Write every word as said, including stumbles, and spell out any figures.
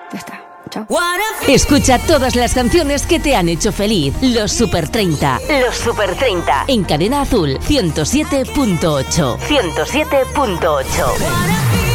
Ya está. Chao. Escucha todas las canciones que te han hecho feliz. Los Super treinta. Los Super treinta. En Cadena Azul ciento siete punto ocho. ciento siete punto ocho.